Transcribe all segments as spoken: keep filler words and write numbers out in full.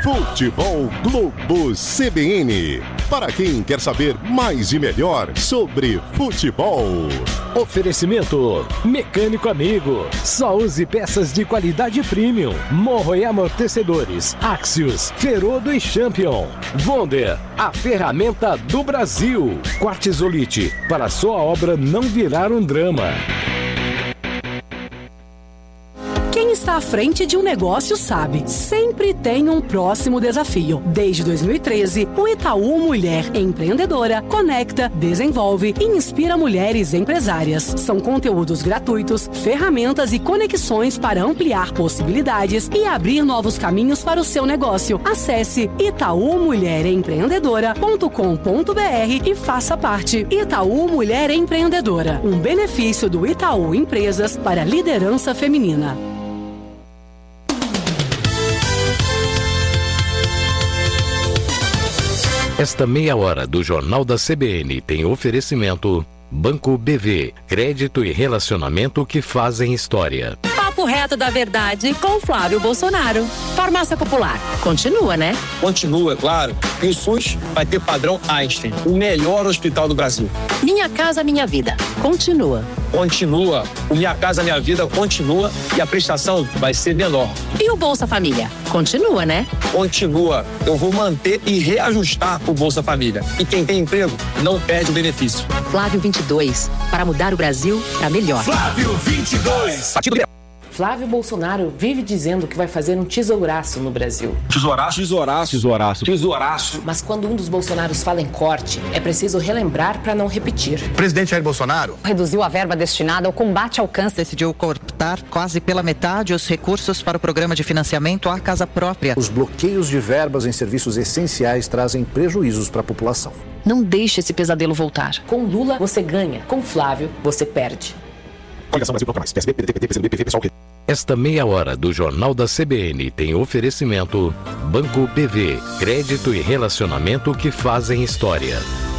Futebol Globo C B N. Para quem quer saber mais e melhor sobre futebol. Oferecimento Mecânico Amigo. Só use peças de qualidade premium. Morro e amortecedores. Axios, Ferodo e Champion. Wonder, a ferramenta do Brasil. Quartzolite, para sua obra não virar um drama. Quem está à frente de um negócio sabe, sempre tem um próximo desafio. Desde dois mil e treze, o Itaú Mulher Empreendedora conecta, desenvolve e inspira mulheres empresárias. São conteúdos gratuitos, ferramentas e conexões para ampliar possibilidades e abrir novos caminhos para o seu negócio. Acesse itaú mulher empreendedora ponto com ponto br e faça parte. Itaú Mulher Empreendedora, um benefício do Itaú Empresas para a liderança feminina. Esta meia hora do Jornal da C B N tem oferecimento Banco B V, crédito e relacionamento que fazem história. Papo reto da verdade com Flávio Bolsonaro. Farmácia Popular, continua, né? Continua, é claro. E o SUS vai ter padrão Einstein, o melhor hospital do Brasil. Minha Casa Minha Vida, continua. Continua. O Minha Casa Minha Vida continua e a prestação vai ser menor. E o Bolsa Família? Continua, né? Continua. Eu vou manter e reajustar o Bolsa Família. E quem tem emprego não perde o benefício. Flávio vinte e dois, para mudar o Brasil para melhor. Flávio vinte e dois. Partido Flávio Bolsonaro vive dizendo que vai fazer um tesouraço no Brasil. Tesouraço? Tesouraço. Tesouraço. Tesouraço. Mas quando um dos Bolsonaros fala em corte, é preciso relembrar para não repetir. O presidente Jair Bolsonaro reduziu a verba destinada ao combate ao câncer. Decidiu cortar quase pela metade os recursos para o programa de financiamento à casa própria. Os bloqueios de verbas em serviços essenciais trazem prejuízos para a população. Não deixe esse pesadelo voltar. Com Lula, você ganha. Com Flávio, você perde. Esta meia hora do Jornal da C B N tem oferecimento Banco B V, crédito e relacionamento que fazem história.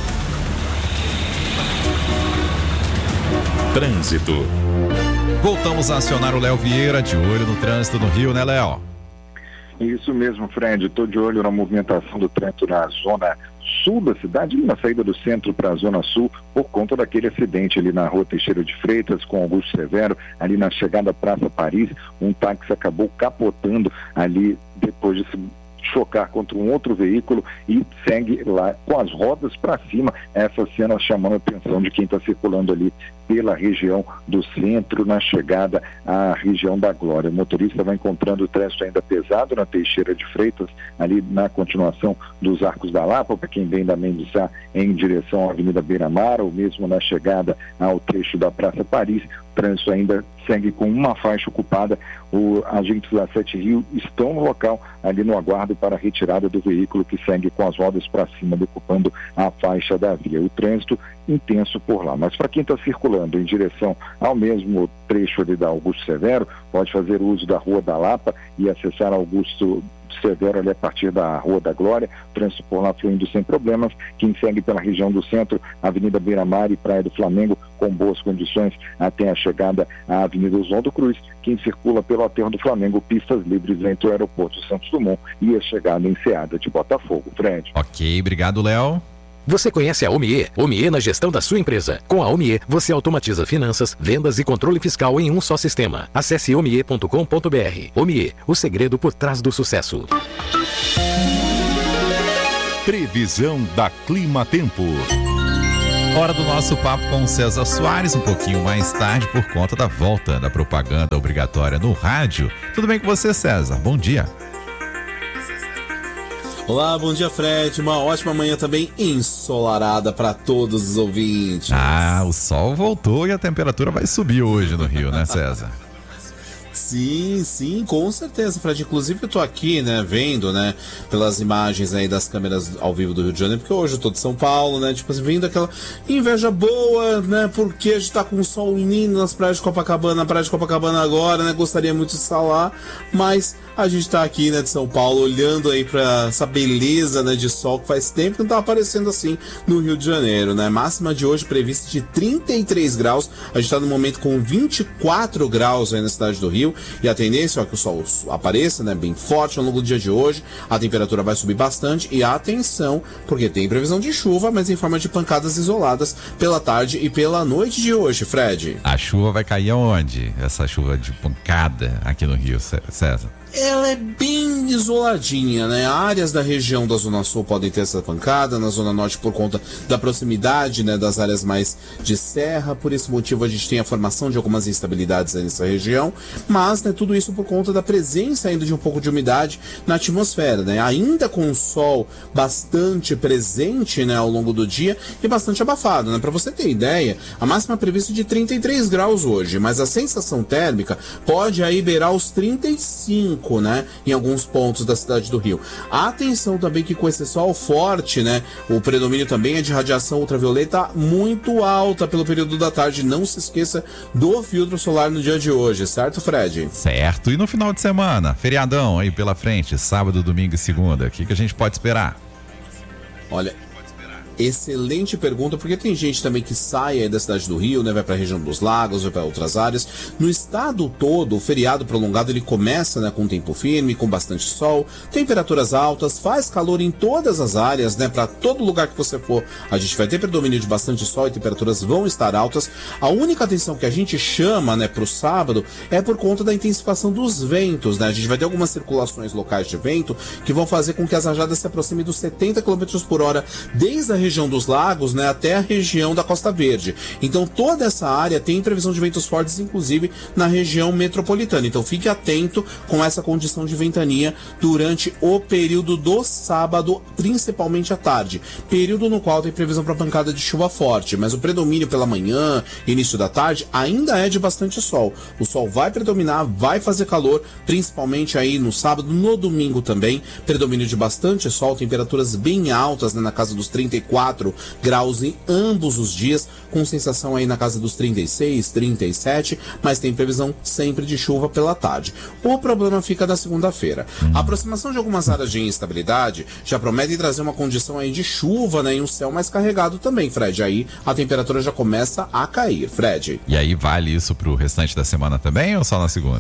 Trânsito. Voltamos a acionar o Léo Vieira, de olho no trânsito no Rio, né, Léo? Isso mesmo, Fred. Estou de olho na movimentação do trânsito na zona sul da cidade, na saída do centro para a zona sul, por conta daquele acidente ali na rua Teixeira de Freitas com Augusto Severo, ali na chegada à Praça Paris. Um táxi acabou capotando ali depois de se chocar contra um outro veículo e segue lá com as rodas para cima. Essa cena chamando a atenção de quem está circulando ali pela região do centro, na chegada à região da Glória. O motorista vai encontrando o trânsito ainda pesado na Teixeira de Freitas, ali na continuação dos Arcos da Lapa, para quem vem da Mendes Sá em direção à Avenida Beira-Mar, ou mesmo na chegada ao trecho da Praça Paris. O trânsito ainda segue com uma faixa ocupada. Os agentes da Sete Rio estão no local, ali no aguardo para a retirada do veículo que segue com as rodas para cima, ocupando a faixa da via. O trânsito intenso por lá. Mas para quem está circulando em direção ao mesmo trecho ali da Augusto Severo, pode fazer uso da Rua da Lapa e acessar Augusto Severo ali a partir da Rua da Glória, o trânsito por lá fluindo sem problemas. Quem segue pela região do centro, Avenida Beira-Mar e Praia do Flamengo, com boas condições até a chegada à Avenida Oswaldo Cruz. Quem circula pelo aterro do Flamengo, pistas livres entre o aeroporto Santos Dumont e a chegada em Ceada de Botafogo. Fred. Ok, obrigado, Léo. Você conhece a Omie? Omie na gestão da sua empresa. Com a Omie, você automatiza finanças, vendas e controle fiscal em um só sistema. Acesse omie ponto com ponto br. Omie, o segredo por trás do sucesso. Previsão da Clima Tempo. Hora do nosso papo com César Soares, um pouquinho mais tarde, por conta da volta da propaganda obrigatória no rádio. Tudo bem com você, César? Bom dia. Olá, bom dia, Fred. Uma ótima manhã também ensolarada para todos os ouvintes. Ah, o sol voltou e a temperatura vai subir hoje no Rio, né, César? Sim, sim, com certeza, Fred. Inclusive eu tô aqui, né, vendo, né, pelas imagens aí das câmeras ao vivo do Rio de Janeiro, porque hoje eu tô de São Paulo, né, tipo assim, vendo aquela inveja boa, né, porque a gente tá com um sol lindo nas praias de Copacabana, na praia de Copacabana agora, né, gostaria muito de estar lá, mas a gente tá aqui, né, de São Paulo, olhando aí pra essa beleza, né, de sol que faz tempo que não tá aparecendo assim no Rio de Janeiro, né. Máxima de hoje prevista de trinta e três graus, a gente tá no momento com vinte e quatro graus aí na cidade do Rio, E a tendência é que o sol apareça, né, bem forte ao longo do dia de hoje, a temperatura vai subir bastante e atenção, porque tem previsão de chuva, mas em forma de pancadas isoladas pela tarde e pela noite de hoje, Fred. A chuva vai cair aonde? Essa chuva de pancada aqui no Rio, César? Ela é bem isoladinha, né? Áreas da região da Zona Sul podem ter essa pancada, na Zona Norte por conta da proximidade, né, das áreas mais de serra. Por esse motivo a gente tem a formação de algumas instabilidades aí nessa região, mas, né, tudo isso por conta da presença ainda de um pouco de umidade na atmosfera, né? Ainda com o sol bastante presente, né, ao longo do dia e bastante abafado, né? Para você ter ideia, a máxima prevista de trinta e três graus hoje, mas a sensação térmica pode aí beirar os trinta e cinco, né, em alguns pontos da cidade do Rio. Atenção também que com esse sol forte, né, o predomínio também é de radiação ultravioleta muito alta pelo período da tarde. Não se esqueça do filtro solar no dia de hoje, certo, Fred? Certo. E no final de semana, feriadão aí pela frente, sábado, domingo e segunda, o que, que a gente pode esperar? Olha, excelente pergunta, porque tem gente também que sai aí da cidade do Rio, né, vai para a região dos lagos, vai para outras áreas. No estado todo, o feriado prolongado ele começa, né, com tempo firme, com bastante sol, temperaturas altas, faz calor em todas as áreas, né, para todo lugar que você for, a gente vai ter predomínio de bastante sol e temperaturas vão estar altas. A única atenção que a gente chama, né, para o sábado é por conta da intensificação dos ventos, né, a gente vai ter algumas circulações locais de vento que vão fazer com que as rajadas se aproximem dos setenta quilômetros por hora, desde a região dos lagos, né, até a região da Costa Verde. Então toda essa área tem previsão de ventos fortes, inclusive na região metropolitana. Então fique atento com essa condição de ventania durante o período do sábado, principalmente à tarde, período no qual tem previsão para pancada de chuva forte, mas o predomínio pela manhã, início da tarde, ainda é de bastante sol. O sol vai predominar, vai fazer calor, principalmente aí no sábado, no domingo também, predomínio de bastante sol, temperaturas bem altas, né, na casa dos trinta e quatro graus em ambos os dias, com sensação aí na casa dos trinta e seis, trinta e sete, mas tem previsão sempre de chuva pela tarde. O problema fica na segunda-feira. A aproximação de algumas áreas de instabilidade já promete trazer uma condição aí de chuva, né, e um céu mais carregado também, Fred. Aí a temperatura já começa a cair, Fred. E aí vale isso pro restante da semana também ou só na segunda?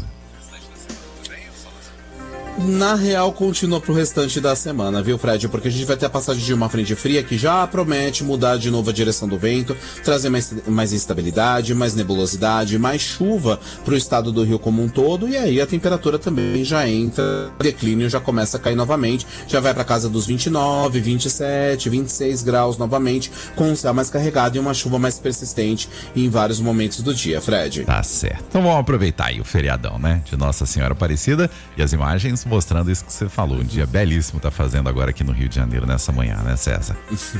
Na real, continua pro restante da semana, viu, Fred? Porque a gente vai ter a passagem de uma frente fria que já promete mudar de novo a direção do vento, trazer mais, mais instabilidade, mais nebulosidade, mais chuva pro estado do Rio como um todo, e aí a temperatura também já entra, o declínio já começa a cair novamente, já vai pra casa dos vinte e nove, vinte e sete, vinte e seis graus novamente, com um céu mais carregado e uma chuva mais persistente em vários momentos do dia, Fred. Tá certo. Então vamos aproveitar aí o feriadão, né, de Nossa Senhora Aparecida, e as imagens mostrando isso que você falou. Um dia belíssimo tá fazendo agora aqui no Rio de Janeiro nessa manhã, né, César?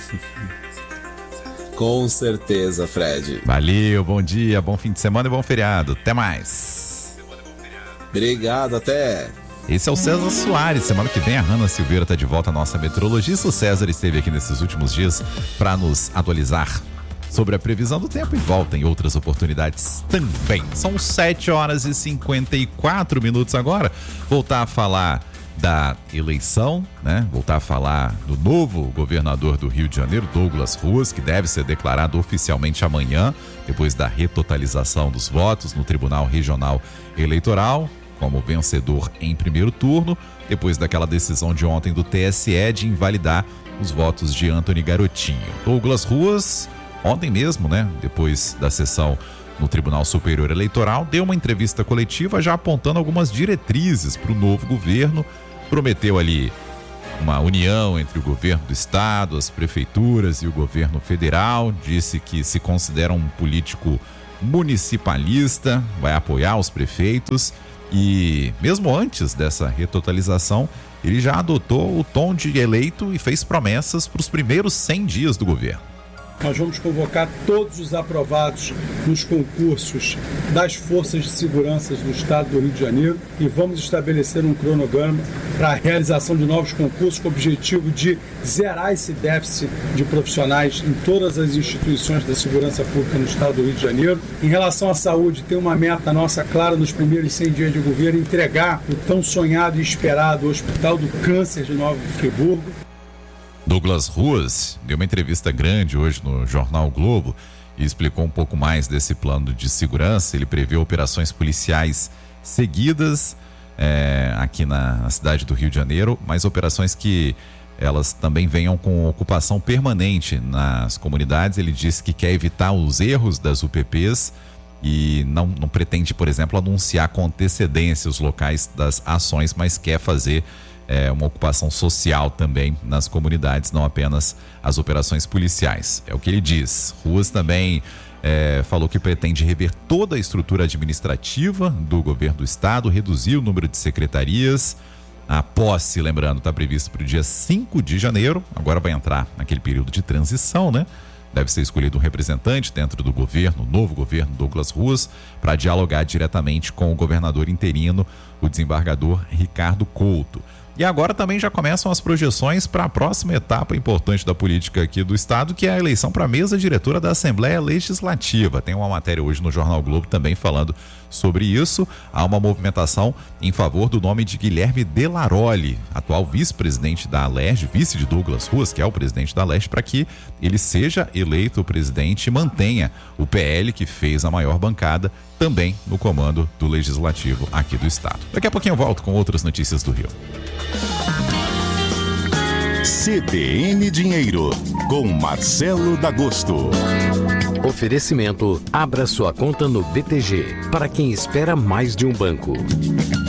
Com certeza, Fred. Valeu, bom dia, bom fim de semana e bom feriado. Até mais. Obrigado, até. Esse é o César Soares. Semana que vem a Hanna Silveira tá de volta, a nossa meteorologista. O César esteve aqui nesses últimos dias para nos atualizar sobre a previsão do tempo e volta em outras oportunidades também. São sete horas e cinquenta e quatro minutos agora. Voltar a falar da eleição, né? Voltar a falar do novo governador do Rio de Janeiro, Douglas Ruas, que deve ser declarado oficialmente amanhã, depois da retotalização dos votos no Tribunal Regional Eleitoral, como vencedor em primeiro turno, depois daquela decisão de ontem do T S E de invalidar os votos de Antony Garotinho. Douglas Ruas, ontem mesmo, né, depois da sessão no Tribunal Superior Eleitoral, deu uma entrevista coletiva já apontando algumas diretrizes para o novo governo, prometeu ali uma união entre o governo do estado, as prefeituras e o governo federal, disse que se considera um político municipalista, vai apoiar os prefeitos e mesmo antes dessa retotalização, ele já adotou o tom de eleito e fez promessas para os primeiros cem dias do governo. Nós vamos convocar todos os aprovados nos concursos das forças de segurança do estado do Rio de Janeiro e vamos estabelecer um cronograma para a realização de novos concursos com o objetivo de zerar esse déficit de profissionais em todas as instituições da segurança pública no estado do Rio de Janeiro. Em relação à saúde, tem uma meta nossa clara nos primeiros cem dias de governo, entregar o tão sonhado e esperado Hospital do Câncer de Nova Friburgo. Douglas Ruas deu uma entrevista grande hoje no Jornal Globo e explicou um pouco mais desse plano de segurança. Ele prevê operações policiais seguidas é, aqui na, na cidade do Rio de Janeiro, mas operações que elas também venham com ocupação permanente nas comunidades. Ele disse que quer evitar os erros das U P Ps e não, não pretende, por exemplo, anunciar com antecedência os locais das ações, mas quer fazer é, uma ocupação social também nas comunidades, não apenas as operações policiais. É o que ele diz. Ruas também é, falou que pretende rever toda a estrutura administrativa do governo do estado, reduzir o número de secretarias. A posse, lembrando, está previsto para o dia cinco de janeiro, agora vai entrar naquele período de transição, né? Deve ser escolhido um representante dentro do governo, o novo governo Douglas Ruas, para dialogar diretamente com o governador interino, o desembargador Ricardo Couto. E agora também já começam as projeções para a próxima etapa importante da política aqui do estado, que é a eleição para a mesa diretora da Assembleia Legislativa. Tem uma matéria hoje no Jornal Globo também falando sobre isso. Há uma movimentação em favor do nome de Guilherme De Laroli, atual vice-presidente da Alerj, vice de Douglas Ruas, que é o presidente da Alerj, para que ele seja eleito presidente e mantenha o P L, que fez a maior bancada, também no comando do Legislativo aqui do estado. Daqui a pouquinho eu volto com outras notícias do Rio. C B N Dinheiro, com Marcelo D'Agosto. Oferecimento: abra sua conta no B T G, para quem espera mais de um banco.